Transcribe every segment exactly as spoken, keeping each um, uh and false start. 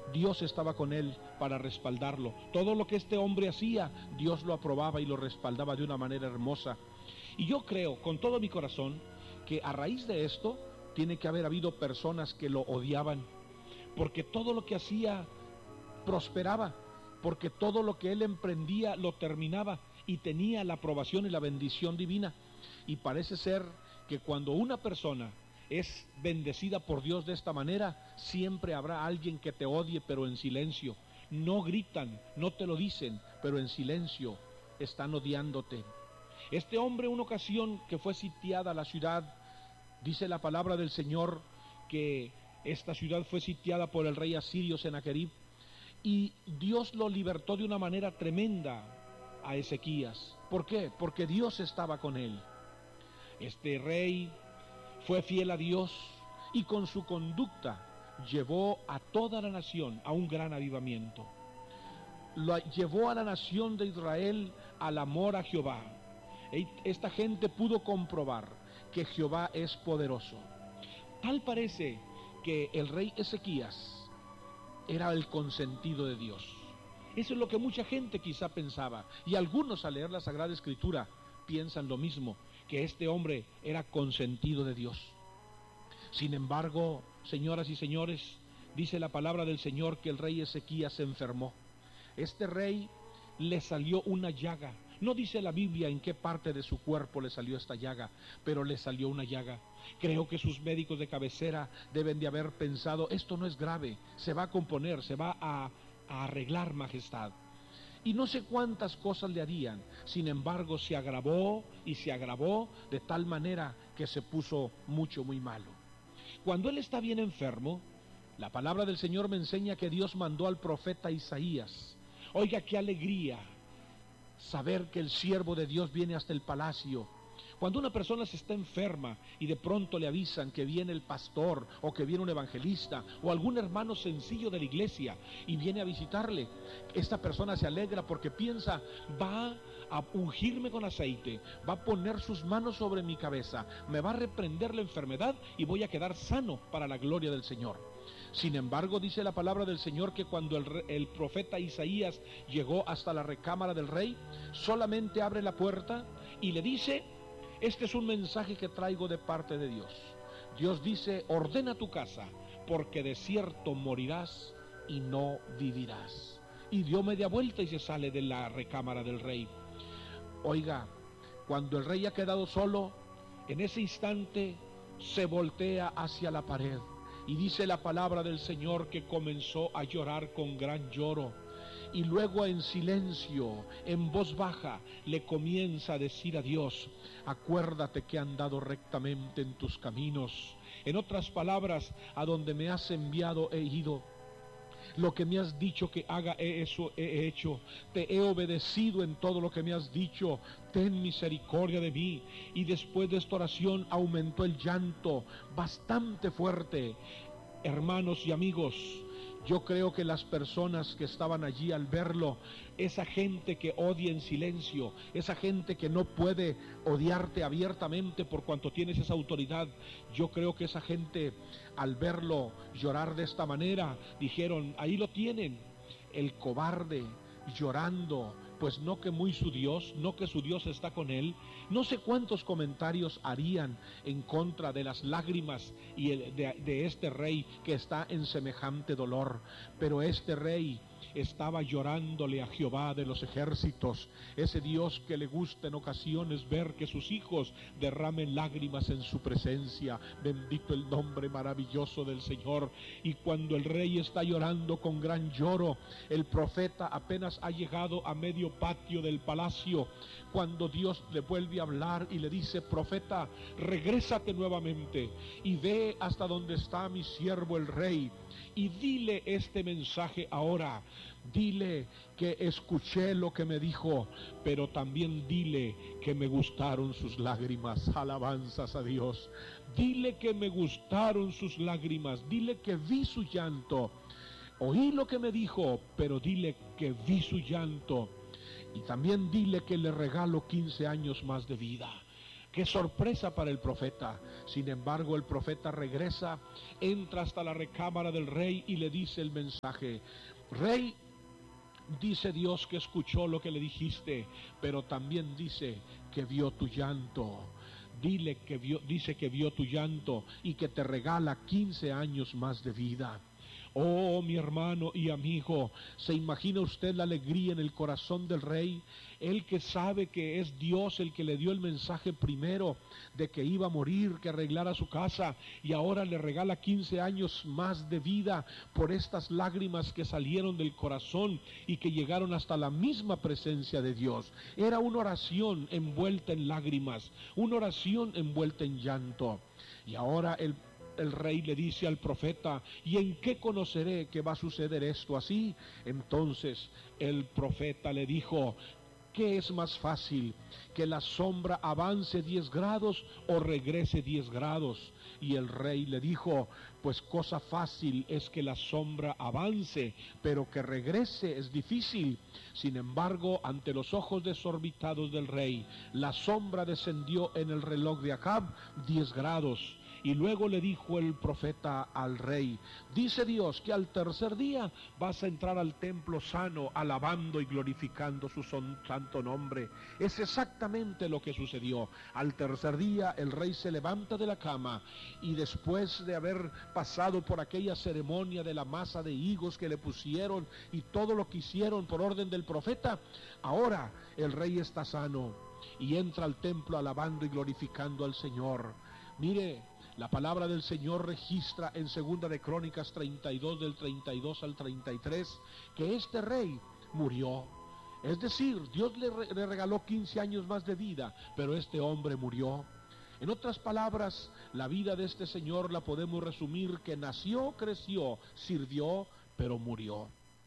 Dios estaba con él para respaldarlo. Todo lo que este hombre hacía, Dios lo aprobaba y lo respaldaba de una manera hermosa. Y yo creo con todo mi corazón que a raíz de esto tiene que haber habido personas que lo odiaban, porque todo lo que hacía prosperaba, porque todo lo que él emprendía lo terminaba y tenía la aprobación y la bendición divina. Y parece ser que cuando una persona es bendecida por Dios de esta manera, siempre habrá alguien que te odie, pero en silencio. No gritan, no te lo dicen, pero en silencio están odiándote. Este hombre, una ocasión que fue sitiada la ciudad, dice la palabra del Señor que esta ciudad fue sitiada por el rey asirio Sennacherib, y Dios lo libertó de una manera tremenda a Ezequías. ¿Por qué? Porque Dios estaba con él. Este rey fue fiel a Dios y con su conducta llevó a toda la nación a un gran avivamiento. Lo llevó a la nación de Israel al amor a Jehová. Esta gente pudo comprobar que Jehová es poderoso. Tal parece que el rey Ezequías era el consentido de Dios. Eso es lo que mucha gente quizá pensaba, y algunos al leer la Sagrada Escritura piensan lo mismo, que este hombre era consentido de Dios. Sin embargo, señoras y señores, dice la palabra del Señor que el rey Ezequías se enfermó. Este rey le salió una llaga. No dice la Biblia en qué parte de su cuerpo le salió esta llaga, pero le salió una llaga. Creo que sus médicos de cabecera deben de haber pensado, esto no es grave, se va a componer, se va a, a arreglar, majestad. Y no sé cuántas cosas le harían. Sin embargo, se agravó y se agravó de tal manera que se puso mucho, muy malo. Cuando él está bien enfermo, la palabra del Señor me enseña que Dios mandó al profeta Isaías. Oiga, qué alegría saber que el siervo de Dios viene hasta el palacio. Cuando una persona se está enferma y de pronto le avisan que viene el pastor o que viene un evangelista o algún hermano sencillo de la iglesia y viene a visitarle, esta persona se alegra porque piensa, va a ungirme con aceite, va a poner sus manos sobre mi cabeza, me va a reprender la enfermedad y voy a quedar sano para la gloria del Señor. Sin embargo, dice la palabra del Señor que cuando el, re, el profeta Isaías llegó hasta la recámara del rey, solamente abre la puerta y le dice, este es un mensaje que traigo de parte de Dios. Dios dice, ordena tu casa, porque de cierto morirás y no vivirás. Y dio media vuelta y se sale de la recámara del rey. Oiga, cuando el rey ha quedado solo, en ese instante se voltea hacia la pared. Y dice la palabra del Señor que comenzó a llorar con gran lloro. Y luego en silencio, en voz baja, le comienza a decir a Dios, acuérdate que he andado rectamente en tus caminos. En otras palabras, a donde me has enviado he ido. Lo que me has dicho que haga, eso he hecho. Te he obedecido en todo lo que me has dicho. Ten misericordia de mí. Y después de esta oración aumentó el llanto bastante fuerte. Hermanos y amigos, yo creo que las personas que estaban allí al verlo, esa gente que odia en silencio, esa gente que no puede odiarte abiertamente por cuanto tienes esa autoridad, yo creo que esa gente al verlo llorar de esta manera, dijeron, ahí lo tienen, el cobarde llorando, pues no que muy su Dios, no que su Dios está con él. No sé cuántos comentarios harían en contra de las lágrimas y el, de, de este rey que está en semejante dolor, pero este rey estaba llorándole a Jehová de los ejércitos, ese Dios que le gusta en ocasiones ver que sus hijos derramen lágrimas en su presencia. Bendito el nombre maravilloso del Señor. Y cuando el rey está llorando con gran lloro, el profeta apenas ha llegado a medio patio del palacio, cuando Dios le vuelve a hablar y le dice, profeta, regrésate nuevamente y ve hasta donde está mi siervo el rey, y dile este mensaje ahora. Dile que escuché lo que me dijo, pero también dile que me gustaron sus lágrimas. Alabanzas a Dios. Dile que me gustaron sus lágrimas. Dile que vi su llanto. Oí lo que me dijo, pero dile que vi su llanto. Y también dile que le regalo quince años más de vida. Qué sorpresa para el profeta. Sin embargo, el profeta regresa, entra hasta la recámara del rey y le dice el mensaje: Rey, dice Dios que escuchó lo que le dijiste, pero también dice que vio tu llanto. Dile que vio, dice que vio tu llanto y que te regala quince años más de vida. Oh, mi hermano y amigo, ¿se imagina usted la alegría en el corazón del rey? Él que sabe que es Dios el que le dio el mensaje primero de que iba a morir, que arreglara su casa, y ahora le regala quince años más de vida por estas lágrimas que salieron del corazón y que llegaron hasta la misma presencia de Dios. Era una oración envuelta en lágrimas, una oración envuelta en llanto. Y ahora el El rey le dice al profeta: ¿y en qué conoceré que va a suceder esto así? Entonces el profeta le dijo: ¿qué es más fácil? ¿Que la sombra avance diez grados o regrese diez grados? Y el rey le dijo: pues cosa fácil es que la sombra avance, pero que regrese es difícil. Sin embargo, ante los ojos desorbitados del rey, la sombra descendió en el reloj de Acab diez grados. Y luego le dijo el profeta al rey: dice Dios que al tercer día vas a entrar al templo sano, alabando y glorificando su santo nombre. Es exactamente lo que sucedió. Al tercer día el rey se levanta de la cama, y después de haber pasado por aquella ceremonia de la masa de higos que le pusieron y todo lo que hicieron por orden del profeta, ahora el rey está sano y entra al templo alabando y glorificando al Señor. Mire, la palabra del Señor registra en Segunda de Crónicas treinta y dos, del treinta y dos al treinta y tres, que este rey murió. Es decir, Dios le, re le regaló quince años más de vida, pero este hombre murió. En otras palabras, la vida de este señor la podemos resumir que nació, creció, sirvió, pero murió.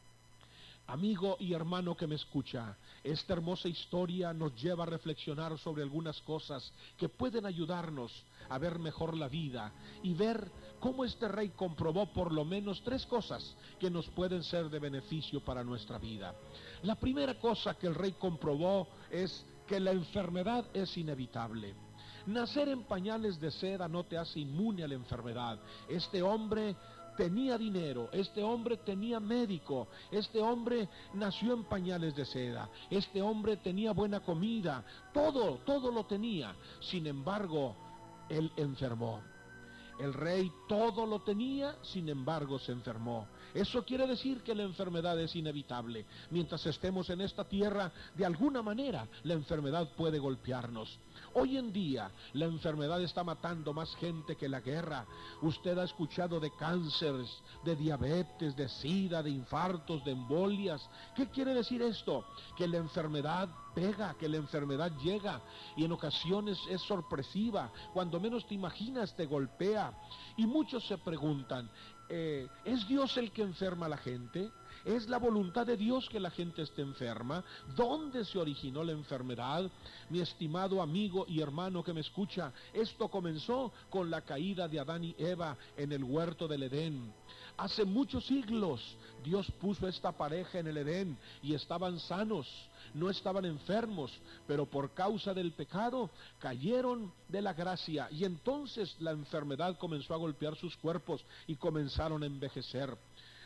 Amigo y hermano que me escucha, esta hermosa historia nos lleva a reflexionar sobre algunas cosas que pueden ayudarnos a ver mejor la vida y ver cómo este rey comprobó por lo menos tres cosas que nos pueden ser de beneficio para nuestra vida. La primera cosa que el rey comprobó es que la enfermedad es inevitable. Nacer en pañales de seda no te hace inmune a la enfermedad. Este hombre tenía dinero, este hombre tenía médico, este hombre nació en pañales de seda, este hombre tenía buena comida, todo, todo lo tenía. Sin embargo, él enfermó. El rey todo lo tenía, sin embargo se enfermó. Eso quiere decir que la enfermedad es inevitable. Mientras estemos en esta tierra, de alguna manera la enfermedad puede golpearnos. Hoy en día la enfermedad está matando más gente que la guerra. Usted ha escuchado de cánceres, de diabetes, de sida, de infartos, de embolias. ¿Qué quiere decir esto? Que la enfermedad pega, que la enfermedad llega y en ocasiones es sorpresiva. Cuando menos te imaginas te golpea. Y muchos se preguntan, eh, ¿es Dios el que enferma a la gente? ¿Es la voluntad de Dios que la gente esté enferma? ¿Dónde se originó la enfermedad? Mi estimado amigo y hermano que me escucha, esto comenzó con la caída de Adán y Eva en el huerto del Edén. Hace muchos siglos Dios puso esta pareja en el Edén y estaban sanos, no estaban enfermos, pero por causa del pecado cayeron de la gracia y entonces la enfermedad comenzó a golpear sus cuerpos y comenzaron a envejecer.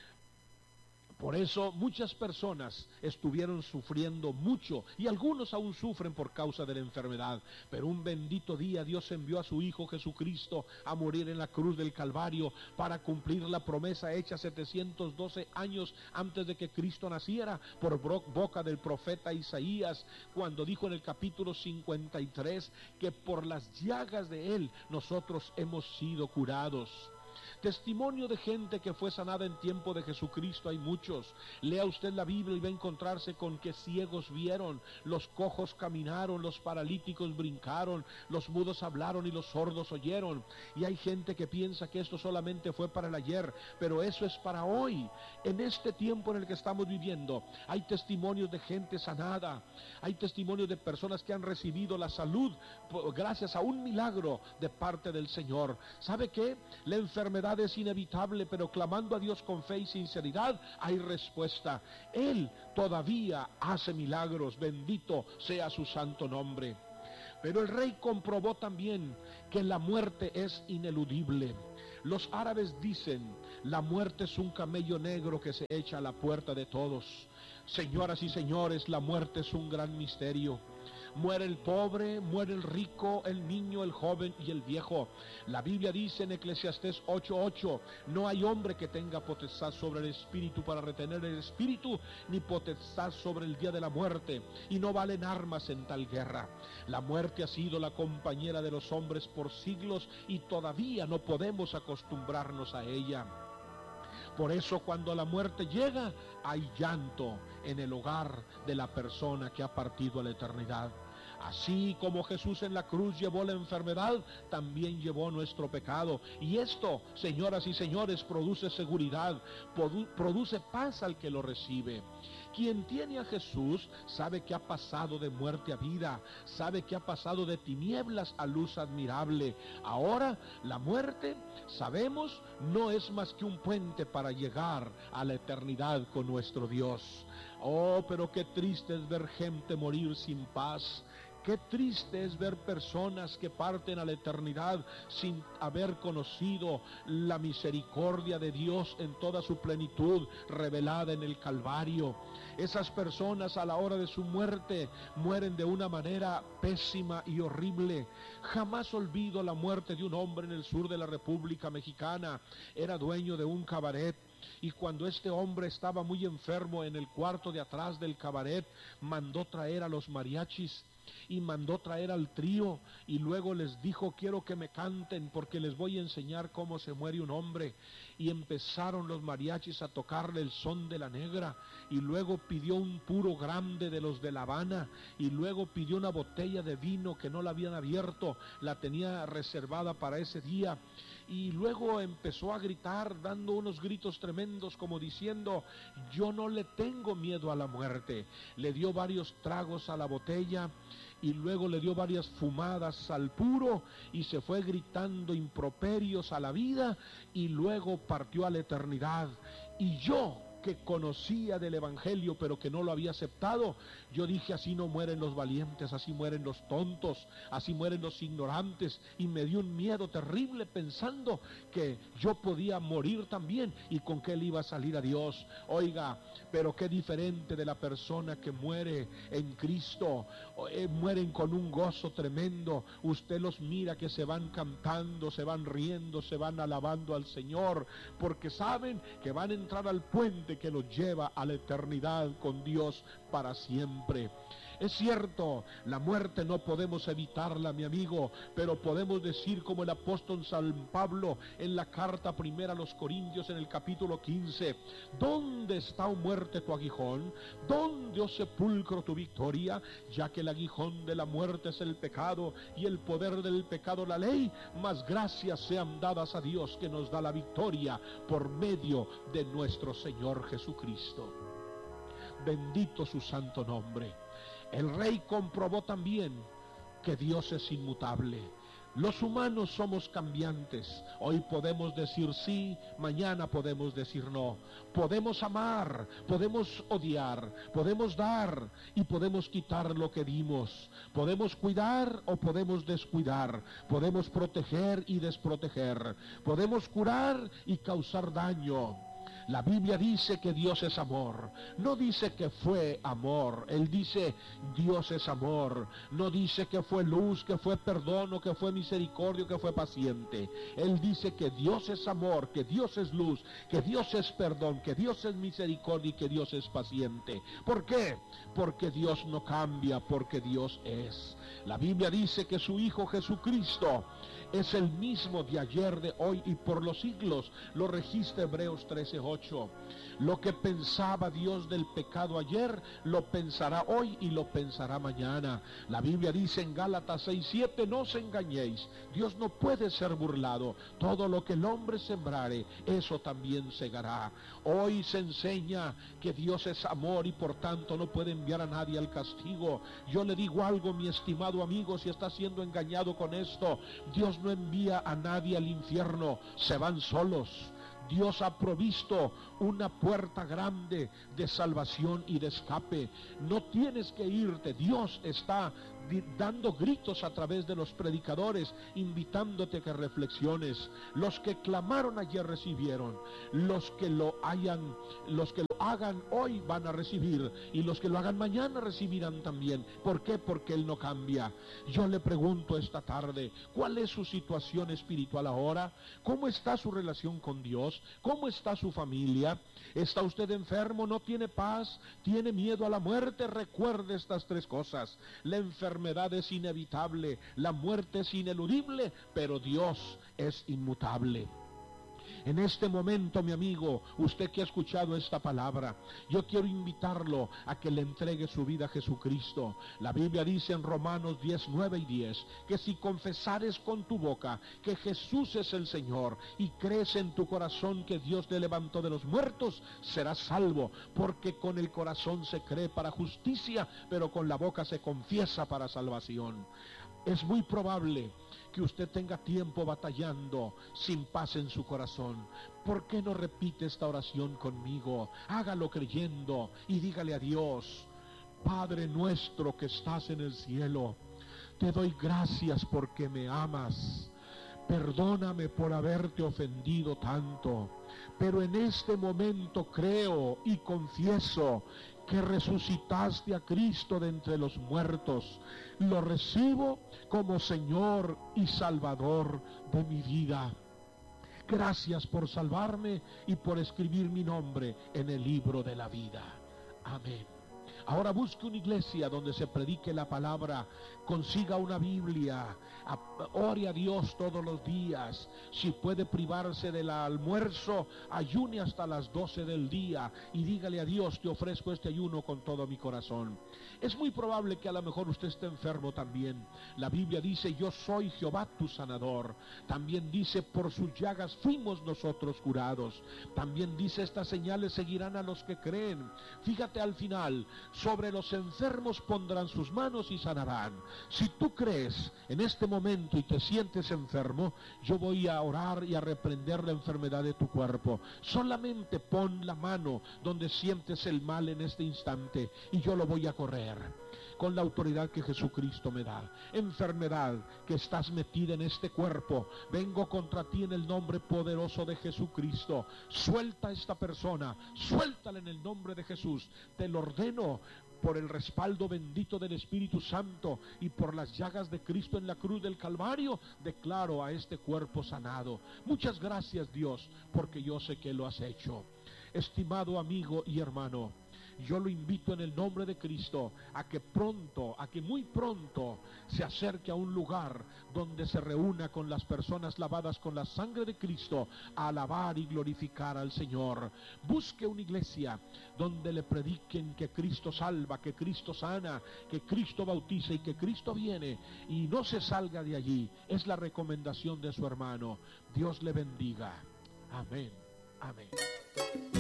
Por eso muchas personas estuvieron sufriendo mucho y algunos aún sufren por causa de la enfermedad. Pero un bendito día Dios envió a su Hijo Jesucristo a morir en la cruz del Calvario para cumplir la promesa hecha setecientos doce años antes de que Cristo naciera por boca del profeta Isaías, cuando dijo en el capítulo cincuenta y tres que por las llagas de Él nosotros hemos sido curados. Testimonio de gente que fue sanada en tiempo de Jesucristo hay muchos. Lea usted la Biblia y va a encontrarse con que ciegos vieron, los cojos caminaron, los paralíticos brincaron, los mudos hablaron y los sordos oyeron. Y hay gente que piensa que esto solamente fue para el ayer, pero eso es para hoy. En este tiempo en el que estamos viviendo, hay testimonios de gente sanada, hay testimonios de personas que han recibido la salud gracias a un milagro de parte del Señor. ¿Sabe qué? La enfermedad es inevitable, pero clamando a Dios con fe y sinceridad hay respuesta. Él todavía hace milagros, bendito sea su santo nombre. Pero el rey comprobó también que la muerte es ineludible. Los árabes dicen, la muerte es un camello negro que se echa a la puerta de todos. Señoras y señores, la muerte es un gran misterio. Muere el pobre, muere el rico, el niño, el joven y el viejo. La Biblia dice en Eclesiastés ocho ocho, no hay hombre que tenga potestad sobre el espíritu para retener el espíritu, ni potestad sobre el día de la muerte, y no valen armas en tal guerra. La muerte ha sido la compañera de los hombres por siglos y todavía no podemos acostumbrarnos a ella. Por eso cuando la muerte llega, hay llanto en el hogar de la persona que ha partido a la eternidad. Así como Jesús en la cruz llevó la enfermedad, también llevó nuestro pecado. Y esto, señoras y señores, produce seguridad, produ- produce paz al que lo recibe. Quien tiene a Jesús sabe que ha pasado de muerte a vida, sabe que ha pasado de tinieblas a luz admirable. Ahora, la muerte, sabemos, no es más que un puente para llegar a la eternidad con nuestro Dios. Oh, pero qué triste es ver gente morir sin paz. Qué triste es ver personas que parten a la eternidad sin haber conocido la misericordia de Dios en toda su plenitud revelada en el Calvario. Esas personas a la hora de su muerte mueren de una manera pésima y horrible. Jamás olvido la muerte de un hombre en el sur de la República Mexicana. Era dueño de un cabaret. Y cuando este hombre estaba muy enfermo, en el cuarto de atrás del cabaret, mandó traer a los mariachis y mandó traer al trío, y luego les dijo, quiero que me canten porque les voy a enseñar cómo se muere un hombre. Y empezaron los mariachis a tocarle el son de la negra, y luego pidió un puro grande de los de La Habana, y luego pidió una botella de vino que no la habían abierto, la tenía reservada para ese día. Y luego empezó a gritar, dando unos gritos tremendos, como diciendo, yo no le tengo miedo a la muerte. Le dio varios tragos a la botella, y luego le dio varias fumadas al puro, y se fue gritando improperios a la vida, y luego partió a la eternidad. Y yo, que conocía del evangelio pero que no lo había aceptado, yo dije, así no mueren los valientes, así mueren los tontos, así mueren los ignorantes, y me dio un miedo terrible pensando que yo podía morir también y con qué le iba a salir a Dios. Oiga, pero qué diferente de la persona que muere en Cristo, eh, mueren con un gozo tremendo. Usted los mira que se van cantando, se van riendo, se van alabando al Señor, porque saben que van a entrar al puente que los lleva a la eternidad con Dios para siempre. Es cierto, la muerte no podemos evitarla, mi amigo, pero podemos decir como el apóstol San Pablo en la carta primera a los Corintios en el capítulo quince, ¿dónde está, oh muerte, tu aguijón? ¿Dónde, oh sepulcro, tu victoria? Ya que el aguijón de la muerte es el pecado y el poder del pecado la ley, mas gracias sean dadas a Dios que nos da la victoria por medio de nuestro Señor Jesucristo. Bendito su santo nombre. El rey comprobó también que Dios es inmutable. Los humanos somos cambiantes. Hoy podemos decir sí, mañana podemos decir no. Podemos amar, podemos odiar, podemos dar y podemos quitar lo que dimos. Podemos cuidar o podemos descuidar. Podemos proteger y desproteger. Podemos curar y causar daño. La Biblia dice que Dios es amor. No dice que fue amor. Él dice Dios es amor. No dice que fue luz, que fue perdón, o que fue misericordia, que fue paciente. Él dice que Dios es amor, que Dios es luz, que Dios es perdón, que Dios es misericordia y que Dios es paciente. ¿Por qué? Porque Dios no cambia, porque Dios es. La Biblia dice que su Hijo Jesucristo es el mismo de ayer, de hoy y por los siglos. Lo registra Hebreos trece ocho. Lo que pensaba Dios del pecado ayer, lo pensará hoy y lo pensará mañana. La Biblia dice en Gálatas seis siete, no os engañéis, Dios no puede ser burlado. Todo lo que el hombre sembrare, eso también segará. Hoy se enseña que Dios es amor y por tanto no puede enviar a nadie al castigo. Yo le digo algo, mi estimado amigo, si está siendo engañado con esto, Dios no envía a nadie al infierno, se van solos. Dios ha provisto una puerta grande de salvación y de escape. No tienes que irte. Dios está dando gritos a través de los predicadores, invitándote a que reflexiones. Los que clamaron ayer recibieron. Los que lo hayan, los que lo hagan hoy van a recibir, y los que lo hagan mañana recibirán también. ¿Por qué? Porque Él no cambia. Yo le pregunto esta tarde, ¿cuál es su situación espiritual ahora? ¿Cómo está su relación con Dios? ¿Cómo está su familia? ¿Está usted enfermo? ¿No tiene paz? ¿Tiene miedo a la muerte? Recuerde estas tres cosas. La enfermedad es inevitable, la muerte es ineludible, pero Dios es inmutable. En este momento, mi amigo, usted que ha escuchado esta palabra, yo quiero invitarlo a que le entregue su vida a Jesucristo. La Biblia dice en Romanos diez, nueve y diez, que si confesares con tu boca que Jesús es el Señor y crees en tu corazón que Dios le levantó de los muertos, serás salvo, porque con el corazón se cree para justicia, pero con la boca se confiesa para salvación. Es muy probable que usted tenga tiempo batallando sin paz en su corazón. ¿Por qué no repite esta oración conmigo? Hágalo creyendo y dígale a Dios: Padre nuestro que estás en el cielo, te doy gracias porque me amas. Perdóname por haberte ofendido tanto, pero en este momento creo y confieso que resucitaste a Cristo de entre los muertos. Lo recibo como Señor y Salvador de mi vida. Gracias por salvarme y por escribir mi nombre en el libro de la vida. Amén. Ahora busque una iglesia donde se predique la palabra, consiga una Biblia, ore a Dios todos los días. Si puede privarse del almuerzo, ayune hasta las doce del día y dígale a Dios: te ofrezco este ayuno con todo mi corazón. Es muy probable que a lo mejor usted esté enfermo también. La Biblia dice: yo soy Jehová tu sanador. También dice: por sus llagas fuimos nosotros curados. También dice: estas señales seguirán a los que creen. Fíjate al final: sobre los enfermos pondrán sus manos y sanarán. Si tú crees en este momento y te sientes enfermo, yo voy a orar y a reprender la enfermedad de tu cuerpo. Solamente pon la mano donde sientes el mal en este instante y yo lo voy a correr con la autoridad que Jesucristo me da. Enfermedad que estás metida en este cuerpo, vengo contra ti en el nombre poderoso de Jesucristo. Suelta a esta persona, suéltala en el nombre de Jesús. Te lo ordeno por el respaldo bendito del Espíritu Santo y por las llagas de Cristo en la cruz del Calvario. Declaro a este cuerpo sanado. Muchas gracias, Dios, porque yo sé que lo has hecho. Estimado amigo y hermano, yo lo invito en el nombre de Cristo a que pronto, a que muy pronto se acerque a un lugar donde se reúna con las personas lavadas con la sangre de Cristo a alabar y glorificar al Señor. Busque una iglesia donde le prediquen que Cristo salva, que Cristo sana, que Cristo bautiza y que Cristo viene, y no se salga de allí. Es la recomendación de su hermano. Dios le bendiga. Amén. Amén.